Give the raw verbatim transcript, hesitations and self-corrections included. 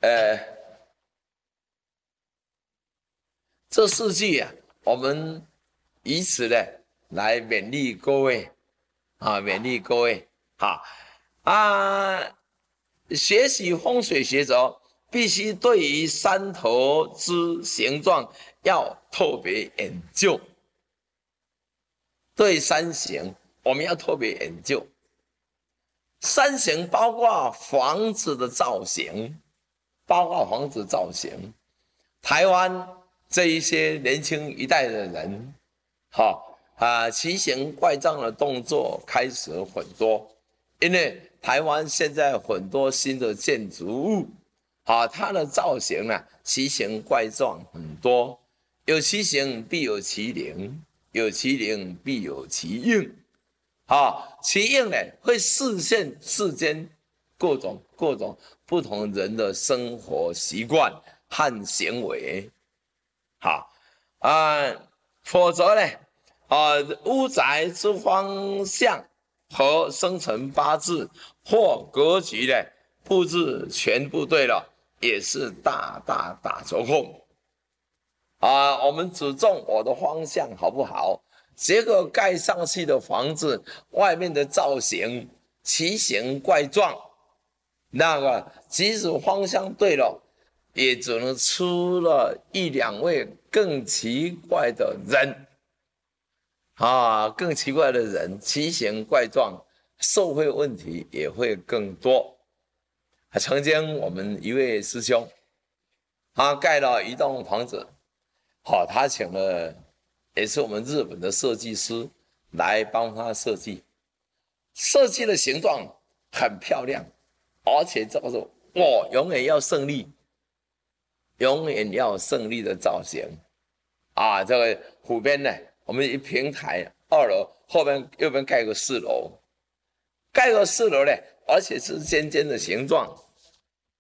呃，这四句啊，我们以此呢来勉励各位啊，勉励各位好啊，学习风水学者必须对于山头之形状要特别研究，对山形我们要特别研究。山形包括房子的造型，包括房子造型。台湾这一些年轻一代的人，好啊，奇形怪状的动作开始很多，因为台湾现在很多新的建筑物，啊，它的造型啊奇形怪状很多，有其形必有其灵，有其灵必有其应。啊，其应呢会视现世间各种各种不同人的生活习惯和行为，好啊，否则呢，啊，屋宅之方向和生辰八字或格局呢布置全部对了，也是大大打折扣啊。我们只重我的方向好不好？结果盖上去的房子外面的造型奇形怪状，那个即使方向对了，也只能出了一两位更奇怪的人啊，更奇怪的人，奇形怪状，社会问题也会更多。曾经我们一位师兄，他盖了一栋房子，好，他请了也是我们日本的设计师来帮他设计，设计的形状很漂亮，而且这个是我永远要胜利，永远要胜利的造型啊！这个湖边呢，我们一平台二楼，后边右边盖个四楼，盖个四楼呢，而且是尖尖的形状